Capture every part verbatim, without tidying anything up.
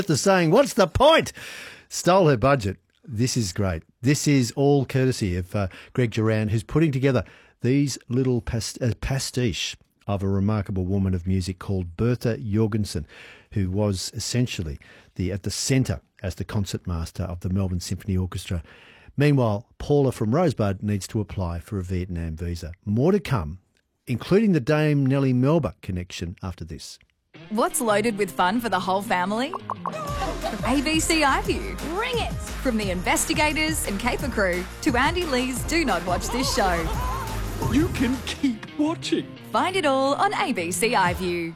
The saying, what's the point? Stole her budget. This is great. This is all courtesy of uh, Greg Durand, who's putting together these little past- uh, pastiche of a remarkable woman of music called Bertha Jorgensen, who was essentially the at the centre as the concertmaster of the Melbourne Symphony Orchestra. Meanwhile, Paula from Rosebud needs to apply for a Vietnam visa. More to come, including the Dame Nellie Melba connection after this. What's loaded with fun for the whole family? A B C iView. Bring it! From the investigators and caper crew to Andy Lee's Do Not Watch This Show. You can keep watching. Find it all on A B C iView.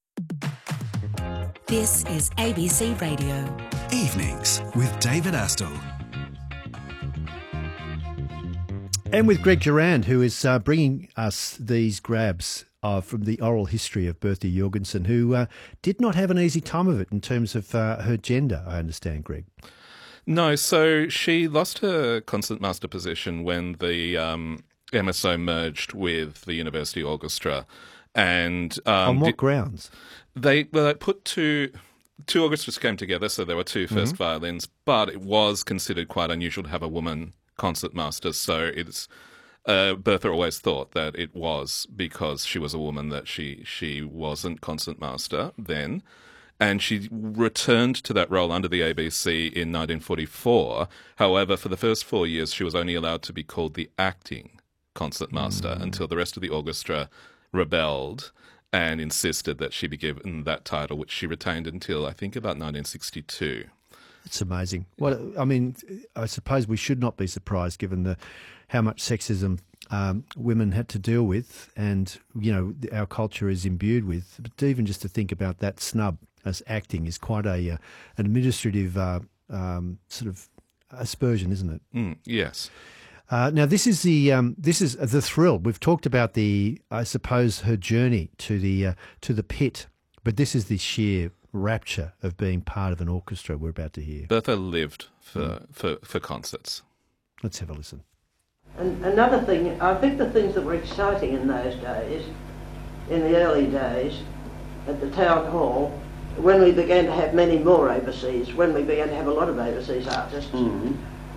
This is A B C Radio. Evenings with David Astle. And with Greg Durand, who is uh, bringing us these grabs uh, from the oral history of Bertha Jorgensen, who uh, did not have an easy time of it in terms of uh, her gender, I understand, Greg. No, so she lost her concertmaster position when the um, M S O merged with the University Orchestra. And um, On what did, grounds? They, well, they put two... Two orchestras came together, so there were two first mm-hmm. violins, but it was considered quite unusual to have a woman concertmaster. So it's uh, Bertha always thought that it was because she was a woman that she she wasn't concertmaster then, and she returned to that role under the A B C in nineteen forty-four. However, for the first four years, she was only allowed to be called the acting concertmaster mm. until the rest of the orchestra rebelled and insisted that she be given that title, which she retained until, I think, about nineteen sixty-two. It's amazing. Well, I mean, I suppose we should not be surprised given the how much sexism um, women had to deal with and, you know, our culture is imbued with. But even just to think about that snub as acting is quite a uh, an administrative uh, um, sort of aspersion, isn't it? Mm, yes. Uh, now, this is the um, this is the thrill. We've talked about the, I suppose, her journey to the uh, to the pit, but this is the sheer rapture of being part of an orchestra we're about to hear. Bertha lived for mm. for, for concerts. Let's have a listen. And another thing, I think the things that were exciting in those days, in the early days, at the town hall, when we began to have many more overseas, when we began to have a lot of overseas artists. Mm-hmm.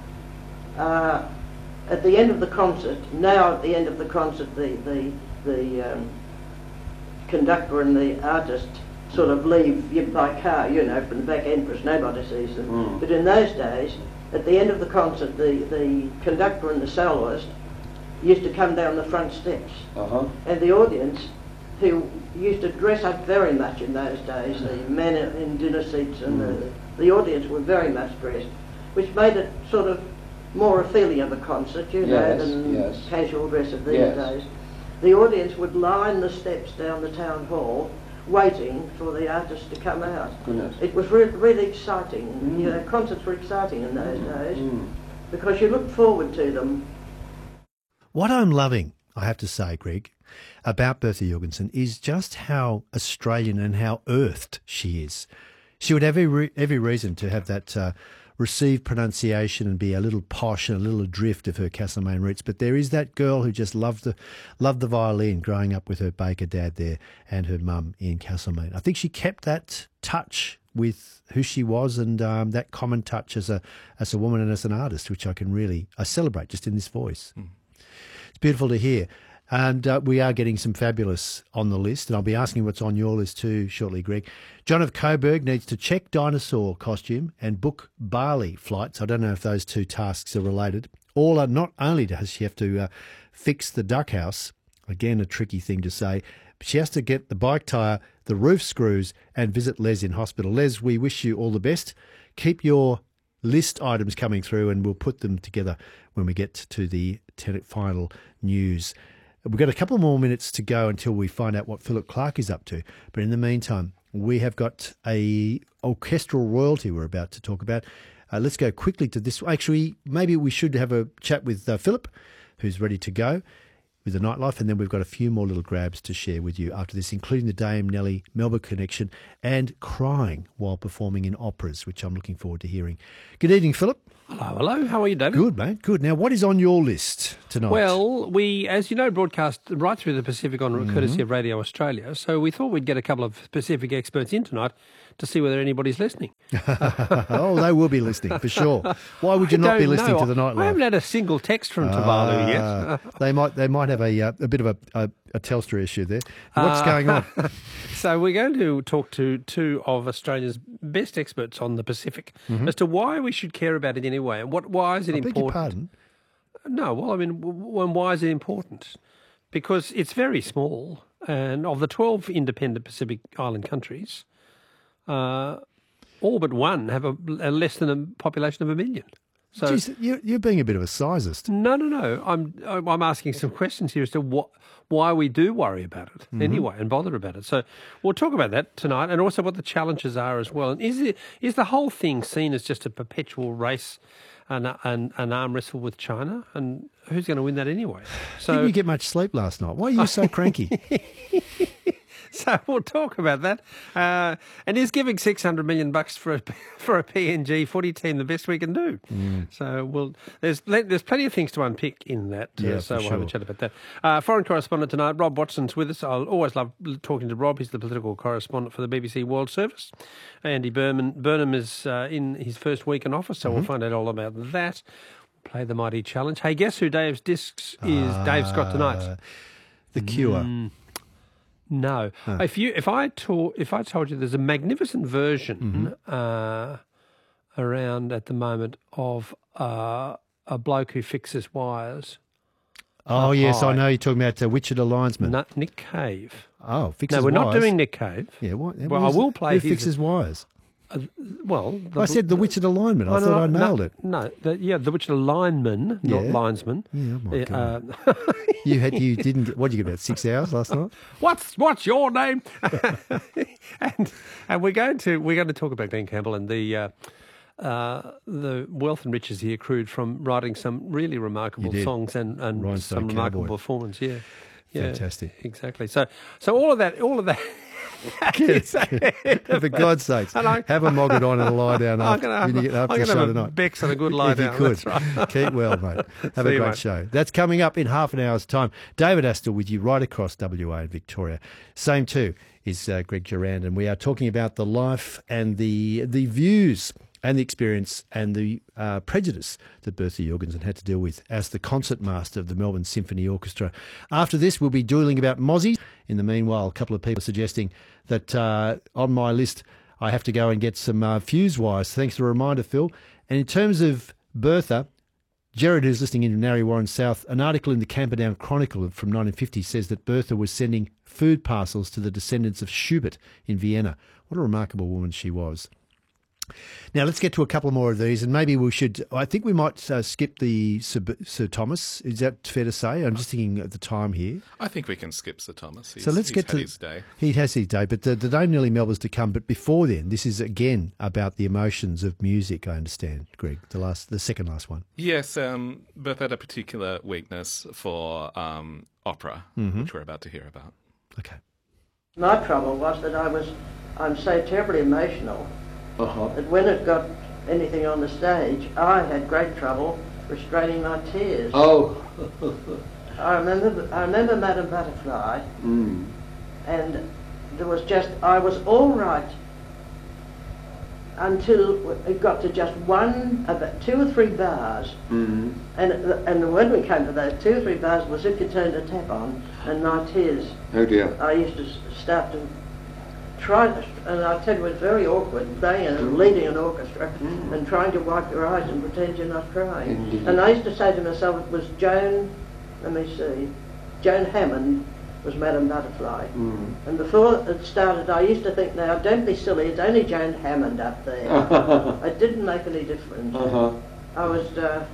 Uh, At the end of the concert, now at the end of the concert, the the the um, conductor and the artist sort of leave by car, you know, from the back entrance. Nobody sees them. Mm. But in those days, at the end of the concert, the the conductor and the soloist used to come down the front steps, uh-huh. and the audience, who used to dress up very much in those days, the men in dinner seats, and mm. the the audience were very much dressed, which made it sort of more a feeling of a concert, you know, yes, than yes. casual dress of these yes. days. The audience would line the steps down the town hall, waiting for the artist to come out. Goodness. It was re- really exciting. Mm. You know, concerts were exciting in those mm. days mm. because you looked forward to them. What I'm loving, I have to say, Greg, about Bertha Jorgensen is just how Australian and how earthed she is. She would have every, every reason to have that uh, received pronunciation and be a little posh and a little adrift of her Castlemaine roots, but there is that girl who just loved the loved the violin growing up with her baker dad there and her mum in Castlemaine. I think she kept that touch with who she was and um, that common touch as a as a woman and as an artist, which I can really I celebrate just in this voice. Mm. It's beautiful to hear. And uh, we are getting some fabulous on the list, and I'll be asking what's on your list too shortly, Greg. John of Coburg needs to check dinosaur costume and book Bali flights. I don't know if those two tasks are related. All are not only does she have to uh, fix the duck house, again a tricky thing to say, but she has to get the bike tyre, the roof screws, and visit Les in hospital. Les, we wish you all the best. Keep your list items coming through, and we'll put them together when we get to the final news. We've got a couple more minutes to go until we find out what Philip Clark is up to. But in the meantime, we have got a orchestral royalty we're about to talk about. Uh, let's go quickly to this. Actually, maybe we should have a chat with uh, Philip, who's ready to go with the nightlife, and then we've got a few more little grabs to share with you after this, including the Dame Nellie Melba connection and crying while performing in operas, which I'm looking forward to hearing. Good evening, Philip. Hello, hello. How are you, David? Good, mate. Good. Now, what is on your list tonight? Well, we, as you know, broadcast right through the Pacific on mm-hmm. courtesy of Radio Australia, so we thought we'd get a couple of Pacific experts in tonight to see whether anybody's listening. Oh, they will be listening for sure. Why would you I not be don't listening know. to the nightlife? I haven't had a single text from Tuvalu yet. Ah, they might they might have a uh, a bit of a, a, a Telstra issue there. What's Uh, going on? So we're going to talk to two of Australia's best experts on the Pacific as to why we should care about it anyway, and what why is it I beg your important? pardon. No, well, I mean, w- w- why is it important? Because it's very small, and of the twelve independent Pacific Island countries, uh, all but one have a, a less than a population of a million. So Jeez, you're, you're being a bit of a sizist. no, no, no. I'm I'm asking some questions here as to what why we do worry about it anyway and bother about it. So we'll talk about that tonight, and also what the challenges are as well. And is it is the whole thing seen as just a perpetual race, and an, an arm wrestle with China? And who's going to win that anyway? So Didn't you get much sleep last night? Why are you so cranky? So we'll talk about that. Uh, and is giving six hundred million bucks for a for a P N G footy team the best we can do? Mm. So we'll there's there's plenty of things to unpick in that. Uh, Yeah, so for we'll have a sure. chat about that. Uh, foreign correspondent tonight, Rob Watson's with us. I'll always love talking to Rob. He's the political correspondent for the B B C World Service. Andy Burnham Burnham is uh, in his first week in office, so Mm-hmm. we'll find out all about that. Play the mighty challenge. Hey, guess who Dave's discs is? Dave Scott tonight. Uh, the Cure. Mm. No. If you if I told if I told you there's a magnificent version Mm-hmm. uh, around at the moment of uh, a bloke who fixes wires. Oh, yes, I high. know you're talking about uh, Wichita Linesman. No, Nick Cave. Oh, fixes No, we're not wires. doing Nick Cave. Yeah, what? Well, I will play Who his- fixes wires? Well, the, I said the Wichita Lineman. I Oh, no, thought I no, nailed no, it. No, the, yeah, the Wichita lineman, not Yeah. linesman. Yeah, oh my God. Uh, You had you didn't get what did you get about six hours last night? What's what's your name? and and we're going to we're going to talk about Glenn Campbell and the uh, uh, the wealth and riches he accrued from writing some really remarkable You did. songs and, and Rhinestone some remarkable Cowboy. performance. Yeah, yeah, Fantastic. exactly. So so all of that, all of that. For God's sakes, And I- have a mogget on and lie down I'm after, going to have, when you get I'm after gonna the show have a tonight. Bex and a good lie if down. you could. That's right. Keep well, mate. Have See a you, great mate. show. That's coming up in half an hour's time. David Astor with you right across W A and Victoria. Same too is uh, Greg Durand, and we are talking about the life and the the views and the experience and the uh, prejudice that Bertha Jorgensen had to deal with as the concertmaster of the Melbourne Symphony Orchestra. After this, we'll be dueling about mozzies. In the meanwhile, a couple of people are suggesting that uh, on my list I have to go and get some uh, fuse wires. Thanks for the reminder, Phil. And in terms of Bertha, Jared, who's listening in Narre Warren South, an article in the Camperdown Chronicle from nineteen fifty says that Bertha was sending food parcels to the descendants of Schubert in Vienna. What a remarkable woman she was. Now, let's get to a couple more of these, and maybe we should, I think we might uh, skip the Sir, Sir Thomas. Is that fair to say? I'm just thinking at the time here. I think we can skip Sir Thomas. He's, So let's he's get had to his day. He has his day, but the, the day nearly Melba's to come. But before then, this is again about the emotions of music. I understand, Greg. The last, the second last one. Yes, um, Beth had a particular weakness for um, opera, Mm-hmm. which we're about to hear about. Okay. My trouble was that I was, I'm so terribly emotional Uh-huh. that when it got anything on the stage, I had great trouble restraining my tears. Oh. I remember, I remember Madame Butterfly, Mm. and there was just, I was all right until it got to just one, about two or three bars, Mm. and and when we came to those two or three bars, it was if you turned a tap on, and my tears, Oh dear. I used to s- start to try, to, and I tell you, it was very awkward, playing and leading an orchestra, and trying to wipe your eyes and pretend you're not crying. Indeed. And I used to say to myself, it was Joan, let me see, Joan Hammond was Madame Butterfly. Mm. And before it started, I used to think, now, don't be silly, it's only Joan Hammond up there. It didn't make any difference. Uh-huh. I was, uh,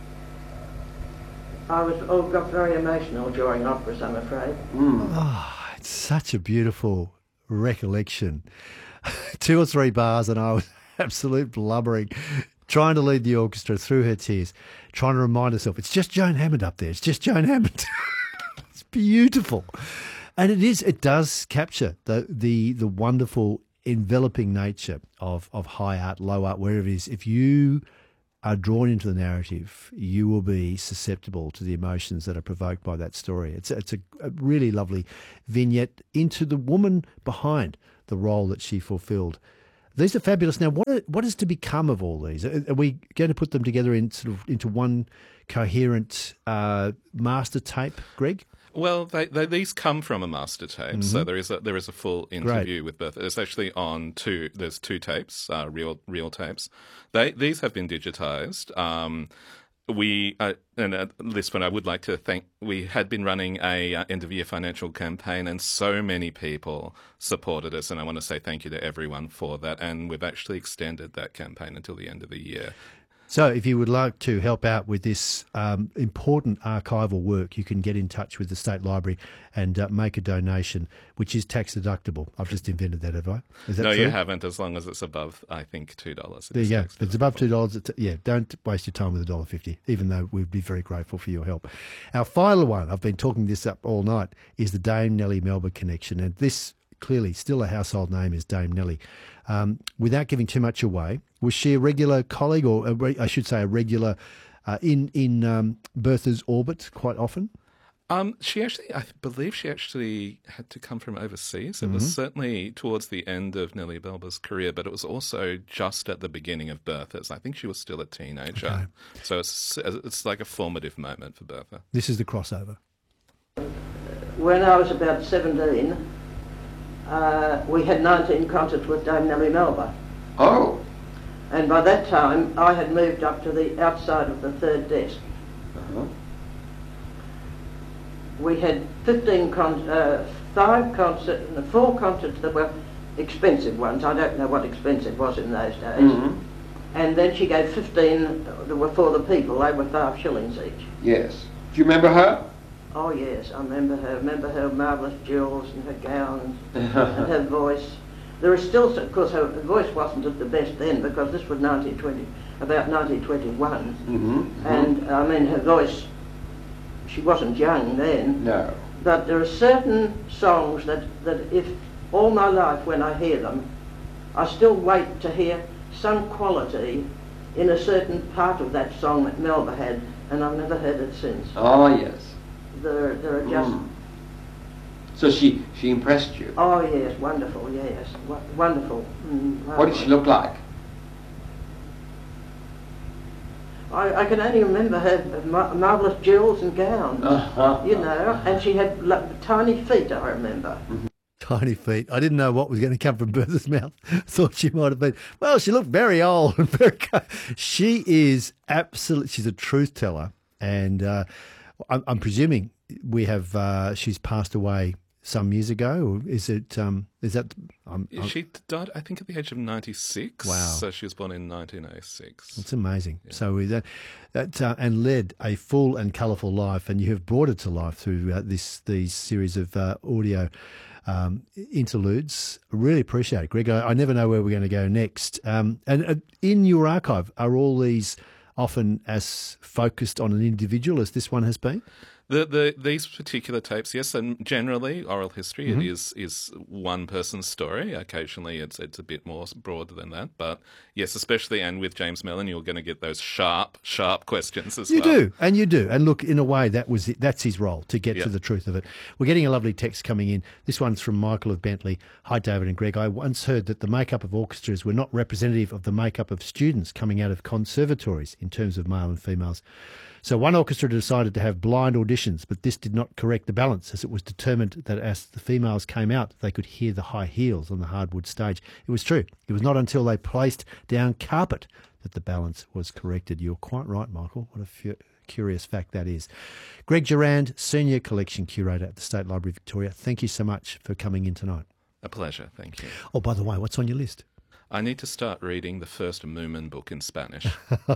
I was, oh, got very emotional during operas, I'm afraid. Mm. Oh, it's such a beautiful recollection. Two or three bars, and I was absolute blubbering, trying to lead the orchestra through her tears, trying to remind herself, it's just Joan Hammond up there. It's just Joan Hammond. It's beautiful. And it is, it does capture the the the wonderful enveloping nature of, of high art, low art, wherever it is. If you are drawn into the narrative, you will be susceptible to the emotions that are provoked by that story. It's, it's a, a really lovely vignette into the woman behind the role that she fulfilled These are fabulous. Now, what are, what is to become of all these? Are, are we going to put them together in sort of into one coherent uh, master tape, Greg? Well, they, they, these come from a master tape, mm-hmm. so there is a there is a full interview Great. with Bertha. It's actually on two. There's two tapes, uh, real real tapes. They these have been digitized. Um, we uh, and at this point, I would like to thank. We had been running a uh, end of year financial campaign, and so many people supported us, and I want to say thank you to everyone for that. And we've actually extended that campaign until the end of the year. So if you would like to help out with this um, important archival work, you can get in touch with the State Library and uh, make a donation, which is tax deductible. I've just invented that, have I? Is that no, true? you haven't, as long as it's above, I think, two dollars. There you go. If it's above two dollars, it's, yeah, don't waste your time with one dollar fifty, even though we'd be very grateful for your help. Our final one, I've been talking this up all night, is the Dame Nellie Melba connection. And this, clearly, still a household name is Dame Nellie. Um, without giving too much away, was she a regular colleague, or a re- I should say a regular uh, in in um, Bertha's orbit quite often? Um, she actually, I believe she actually had to come from overseas. It Mm-hmm. was certainly towards the end of Nellie Melba's career, but it was also just at the beginning of Bertha's. I think she was still a teenager. Okay. So it's, it's like a formative moment for Bertha. This is the crossover. When I was about seventeen, uh, we had nineteen concerts with Dame Nellie Melba. Oh. And by that time, I had moved up to the outside of the third desk. Uh-huh. We had fifteen, con- uh, five concerts, four concerts that were expensive ones. I don't know what expensive was in those days. Mm-hmm. And then she gave fifteen that were for the people. They were five shillings each. Yes. Do you remember her? Oh yes, I remember her. I remember her marvellous jewels and her gowns and her voice. There is still, of course, her voice wasn't at the best then, because this was nineteen twenty, about nineteen twenty-one. Mm-hmm. Mm-hmm. And I mean, her voice, she wasn't young then. No. But there are certain songs that, that if all my life when I hear them, I still wait to hear some quality in a certain part of that song that Melba had, and I've never heard it since. Oh, yes. There, there are just... Mm. So she, she impressed you? Oh yes, wonderful, yes, w- wonderful. Mm, What did she look like? I, I can only remember her mar- marvellous jewels and gowns, Uh-huh. you know, and she had lo- tiny feet, I remember. Tiny feet. I didn't know what was going to come from Bertha's mouth. Thought she might have been, well, she looked very old and very. She is absolutely. She's a truth teller, and uh, I'm, I'm presuming we have. Uh, she's passed away some years ago, or is it? Um, is that? Um, She died, I think, at the age of ninety-six. Wow. So she was born in nineteen oh six. It's amazing. Yeah. So we, that, that uh, and led a full and colourful life, and you have brought it to life through uh, this these series of uh, audio um, interludes. I really appreciate it, Greg. I, I never know where we're going to go next. Um, and uh, in your archive, are all these often as focused on an individual as this one has been? The, the these particular tapes, yes, and generally oral history Mm-hmm. it is is one person's story. Occasionally, it's it's a bit more broad than that, but yes, especially and with James Mellon, you're going to get those sharp, sharp questions as You well. You do, and you do, and look, in a way, that was it. That's his role, to get Yeah. to the truth of it. We're getting a lovely text coming in. This one's from Michael of Bentley. Hi, David and Greg. I once heard that the makeup of orchestras were not representative of the makeup of students coming out of conservatories in terms of male and females. So one orchestra decided to have blind auditions, but this did not correct the balance, as it was determined that as the females came out, they could hear the high heels on the hardwood stage. It was true. It was not until they placed down carpet that the balance was corrected. You're quite right, Michael. What a fu- curious fact that is. Greg Durand, Senior Collection Curator at the State Library Victoria, thank you so much for coming in tonight. A pleasure, thank you. Oh, by the way, what's on your list? I need to start reading the first Moomin book in Spanish.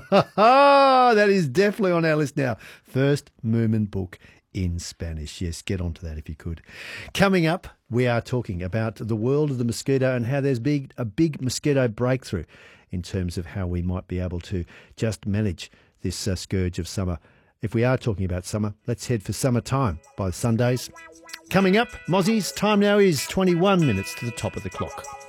Oh, that is definitely on our list now. First Moomin book in Spanish. Yes, get onto that if you could. Coming up, we are talking about the world of the mosquito and how there's big a big mosquito breakthrough in terms of how we might be able to just manage this uh, scourge of summer. If we are talking about summer, let's head for Summertime by Sundays. Coming up, Mozzies, time now is twenty-one minutes to the top of the clock.